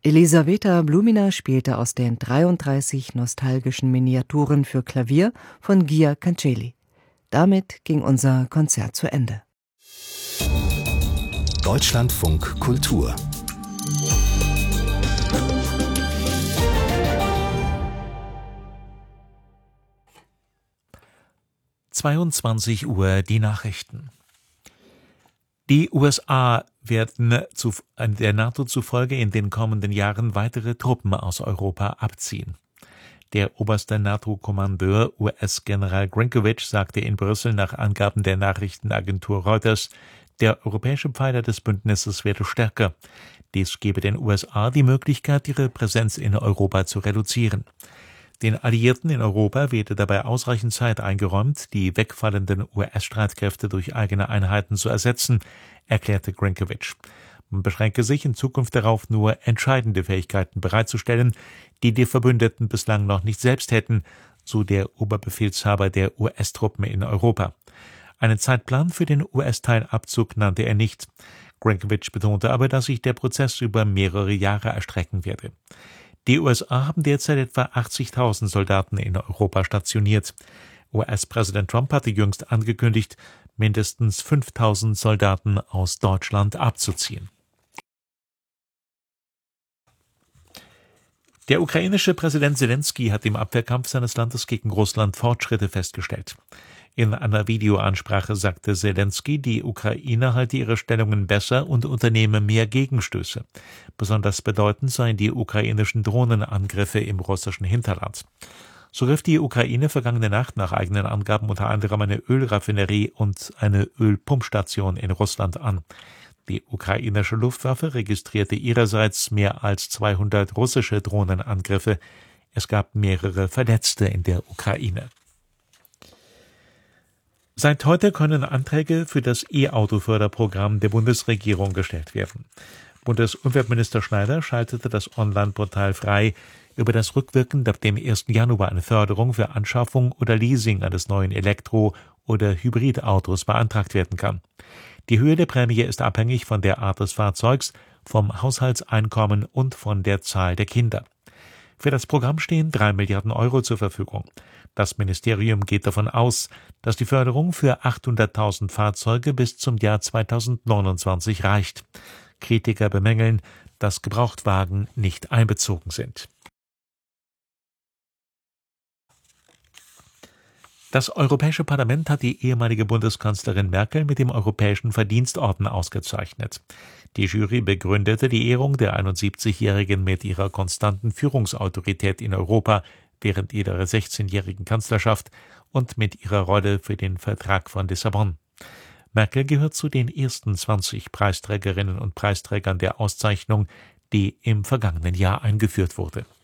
Elisaveta Blumina spielte aus den 33 nostalgischen Miniaturen für Klavier von Gia Cancelli. Damit ging unser Konzert zu Ende. Deutschlandfunk Kultur 22 Uhr die Nachrichten. Die USA werden der NATO zufolge in den kommenden Jahren weitere Truppen aus Europa abziehen. Der oberste NATO-Kommandeur US-General Grinkovich sagte in Brüssel nach Angaben der Nachrichtenagentur Reuters, der europäische Pfeiler des Bündnisses werde stärker. Dies gebe den USA die Möglichkeit, ihre Präsenz in Europa zu reduzieren. Den Alliierten in Europa werde dabei ausreichend Zeit eingeräumt, die wegfallenden US-Streitkräfte durch eigene Einheiten zu ersetzen, erklärte Grinkovich. Man beschränke sich in Zukunft darauf, nur entscheidende Fähigkeiten bereitzustellen, die die Verbündeten bislang noch nicht selbst hätten, so der Oberbefehlshaber der US-Truppen in Europa. Einen Zeitplan für den US-Teilabzug nannte er nicht. Grinkovich betonte aber, dass sich der Prozess über mehrere Jahre erstrecken werde. Die USA haben derzeit etwa 80.000 Soldaten in Europa stationiert. US-Präsident Trump hatte jüngst angekündigt, mindestens 5.000 Soldaten aus Deutschland abzuziehen. Der ukrainische Präsident Selenskyj hat im Abwehrkampf seines Landes gegen Russland Fortschritte festgestellt. In einer Videoansprache sagte Selenskyj, die Ukraine halte ihre Stellungen besser und unternehme mehr Gegenstöße. Besonders bedeutend seien die ukrainischen Drohnenangriffe im russischen Hinterland. So griff die Ukraine vergangene Nacht nach eigenen Angaben unter anderem eine Ölraffinerie und eine Ölpumpstation in Russland an. Die ukrainische Luftwaffe registrierte ihrerseits mehr als 200 russische Drohnenangriffe. Es gab mehrere Verletzte in der Ukraine. Seit heute können Anträge für das E-Auto-Förderprogramm der Bundesregierung gestellt werden. Bundesumweltminister Schneider schaltete das Online-Portal frei, über das rückwirkend ab dem 1. Januar eine Förderung für Anschaffung oder Leasing eines neuen Elektro- oder Hybridautos beantragt werden kann. Die Höhe der Prämie ist abhängig von der Art des Fahrzeugs, vom Haushaltseinkommen und von der Zahl der Kinder. Für das Programm stehen 3 Milliarden Euro zur Verfügung. Das Ministerium geht davon aus, dass die Förderung für 800.000 Fahrzeuge bis zum Jahr 2029 reicht. Kritiker bemängeln, dass Gebrauchtwagen nicht einbezogen sind. Das Europäische Parlament hat die ehemalige Bundeskanzlerin Merkel mit dem Europäischen Verdienstorden ausgezeichnet. Die Jury begründete die Ehrung der 71-Jährigen mit ihrer konstanten Führungsautorität in Europa während ihrer 16-jährigen Kanzlerschaft und mit ihrer Rolle für den Vertrag von Lissabon. Merkel gehört zu den ersten 20 Preisträgerinnen und Preisträgern der Auszeichnung, die im vergangenen Jahr eingeführt wurde.